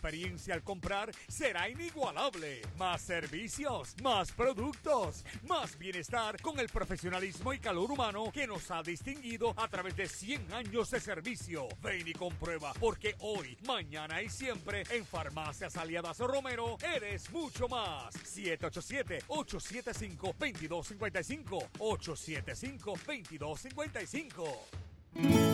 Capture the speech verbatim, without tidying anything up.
experiencia al comprar será inigualable. Más servicios, más productos, más bienestar con el profesionalismo y calor humano que nos ha distinguido a través de cien años de servicio. Ven y comprueba, porque hoy, mañana y siempre en Farmacias Aliadas Romero eres mucho más. siete ocho siete, ocho siete cinco, dos dos cinco cinco, ocho siete cinco, dos dos cinco cinco.